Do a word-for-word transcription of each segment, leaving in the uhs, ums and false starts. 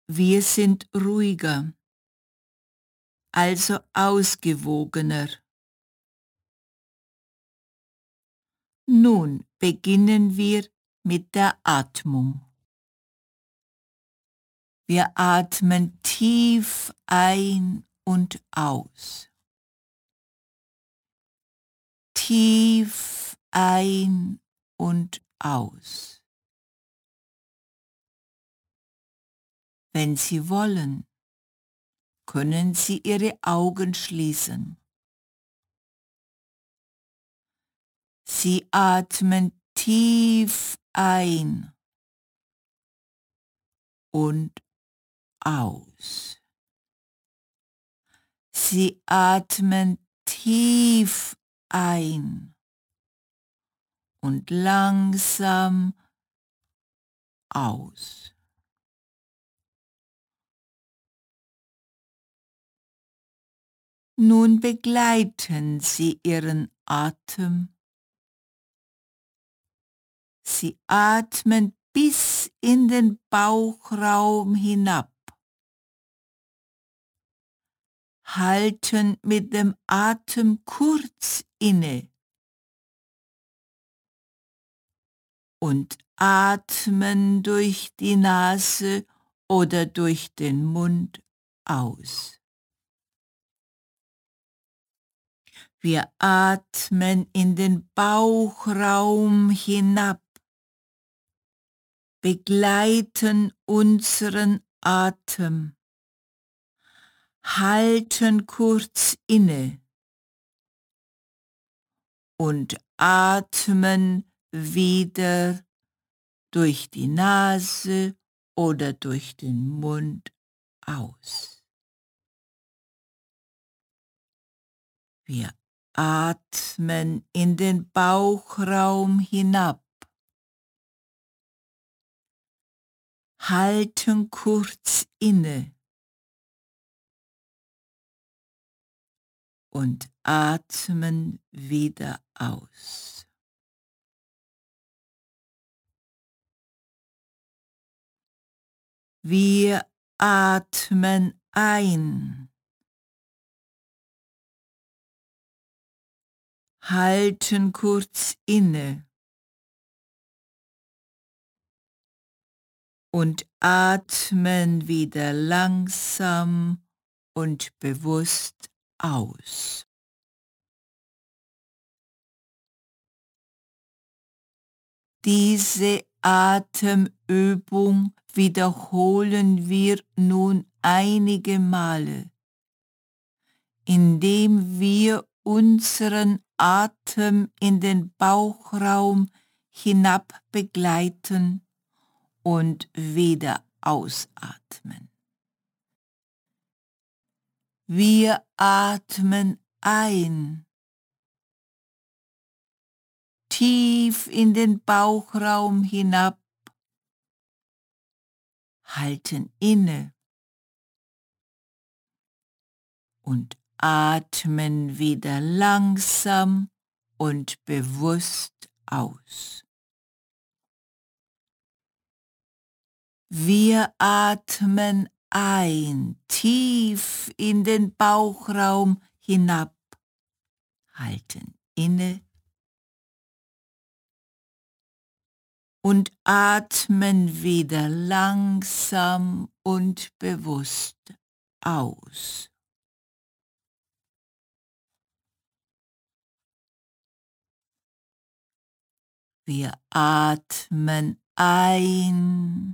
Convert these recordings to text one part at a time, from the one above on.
Wir sind ruhiger, also ausgewogener. Nun beginnen wir mit der Atmung. Wir atmen tief ein und aus. Tief ein und aus. Wenn Sie wollen, können Sie Ihre Augen schließen. Sie atmen tief ein und aus. Sie atmen tief ein und langsam aus. Nun begleiten Sie Ihren Atem. Sie atmen bis in den Bauchraum hinab. Halten mit dem Atem kurz inne und atmen durch die Nase oder durch den Mund aus. Wir atmen in den Bauchraum hinab, begleiten unseren Atem, halten kurz inne und atmen wieder durch die Nase oder durch den Mund aus. Wir atmen in den Bauchraum hinab, halten kurz inne und atmen wieder aus. Wir atmen ein, halten kurz inne und atmen wieder langsam und bewusst aus. Diese Atemübung wiederholen wir nun einige Male, indem wir unseren Atem in den Bauchraum hinab begleiten und wieder ausatmen. Wir atmen ein, tief in den Bauchraum hinab, halten inne und atmen wieder langsam und bewusst aus. Wir atmen ein, tief in den Bauchraum hinab, halten inne und atmen wieder langsam und bewusst aus. Wir atmen ein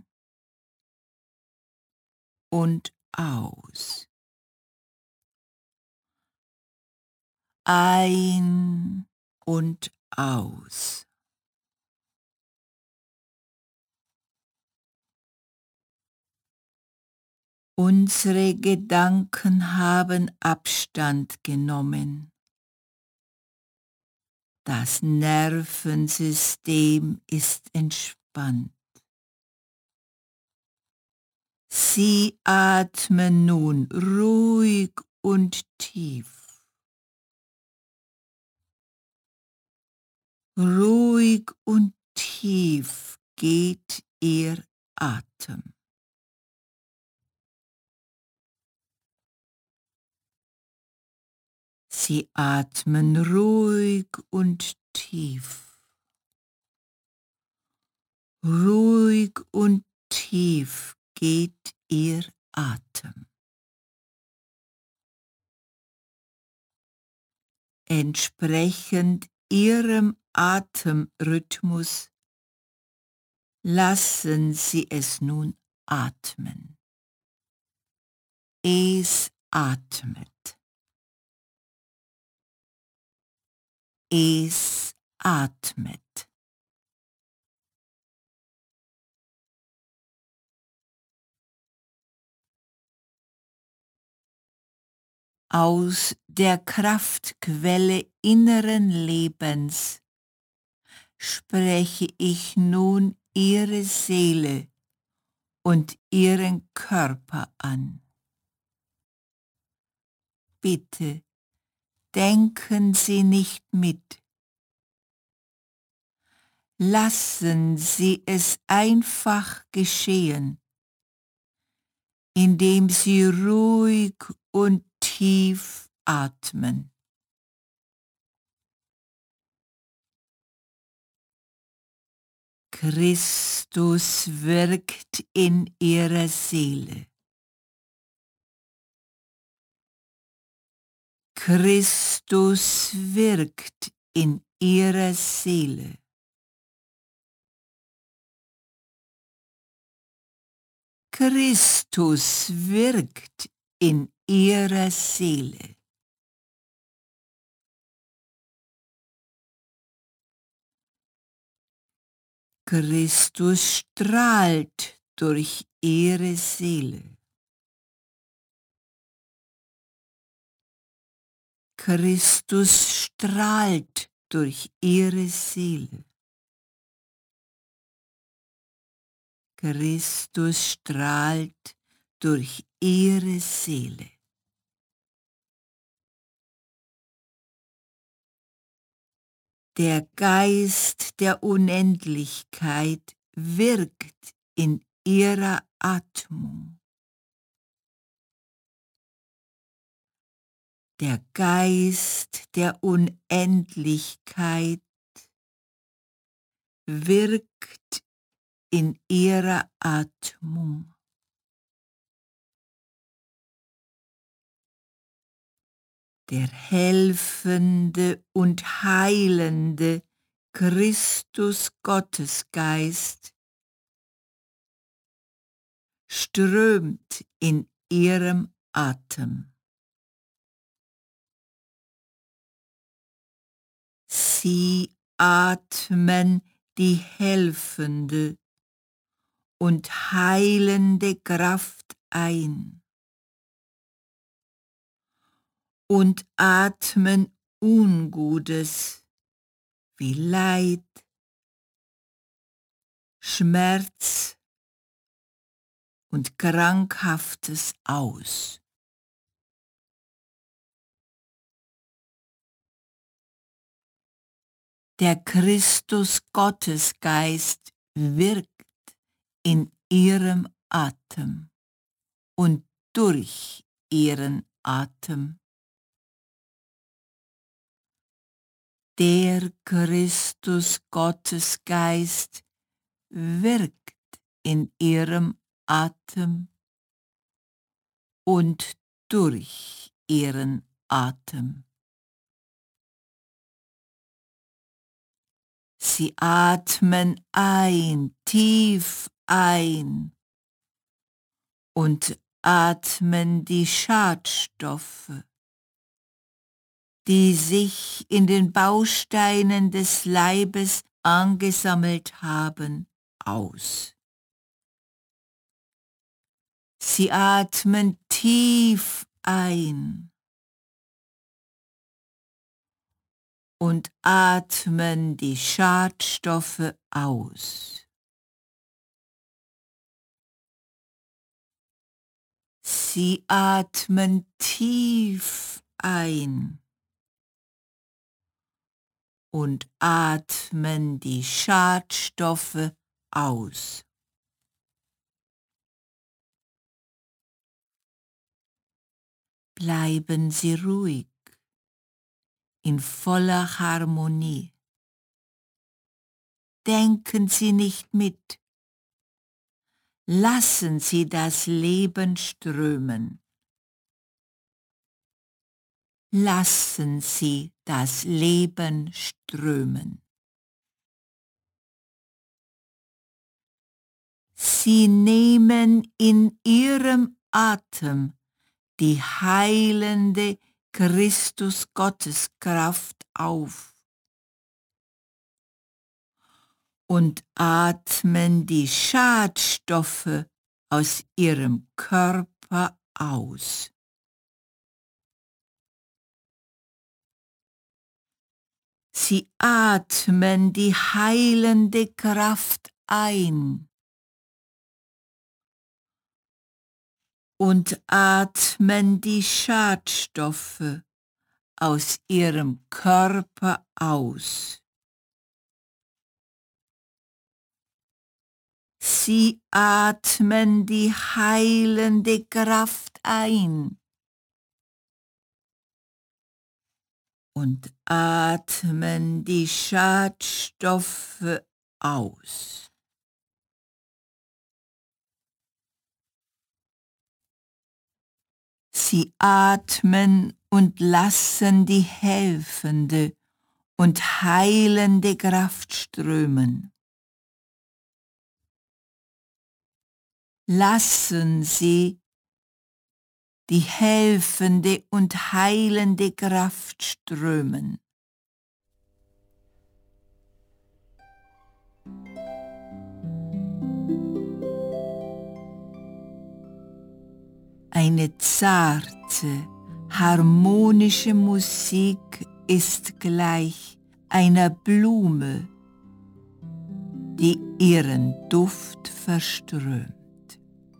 und aus. Ein und aus. Unsere Gedanken haben Abstand genommen. Das Nervensystem ist entspannt. Sie atmen nun ruhig und tief. Ruhig und tief geht Ihr Atem. Sie atmen ruhig und tief. Ruhig und tief geht Ihr Atem. Entsprechend Ihrem Atemrhythmus lassen Sie es nun atmen. Es atmet. Es atmet. Aus der Kraftquelle inneren Lebens spreche ich nun Ihre Seele und Ihren Körper an. Bitte denken Sie nicht mit. Lassen Sie es einfach geschehen, indem Sie ruhig und tief atmen. Christus wirkt in Ihrer Seele. Christus wirkt in Ihrer Seele. Christus wirkt in Ihrer Seele. Christus strahlt durch Ihre Seele. Christus strahlt durch Ihre Seele. Christus strahlt durch Ihre Seele. Der Geist der Unendlichkeit wirkt in Ihrer Atmung. Der Geist der Unendlichkeit wirkt in Ihrer Atmung. Der helfende und heilende Christus Gottesgeist strömt in Ihrem Atem. Sie atmen die helfende und heilende Kraft ein und atmen Ungutes wie Leid, Schmerz und Krankhaftes aus. Der Christus Gottesgeist wirkt in Ihrem Atem und durch Ihren Atem. Der Christus Gottesgeist wirkt in Ihrem Atem und durch Ihren Atem. Sie atmen ein, tief ein und atmen die Schadstoffe, die sich in den Bausteinen des Leibes angesammelt haben, aus. Sie atmen tief ein und atmen die Schadstoffe aus. Sie atmen tief ein und atmen die Schadstoffe aus. Bleiben Sie ruhig in voller Harmonie. Denken Sie nicht mit. Lassen Sie das Leben strömen. Lassen Sie das Leben strömen. Sie nehmen in Ihrem Atem die heilende Christus-Gottes-Kraft auf und atmen die Schadstoffe aus Ihrem Körper aus. Sie atmen die heilende Kraft ein und atmen die Schadstoffe aus Ihrem Körper aus. Sie atmen die heilende Kraft ein und atmen die Schadstoffe aus. Sie atmen und lassen die helfende und heilende Kraft strömen. Lassen Sie die helfende und heilende Kraft strömen. Eine zarte, harmonische Musik ist gleich einer Blume, die ihren Duft verströmt.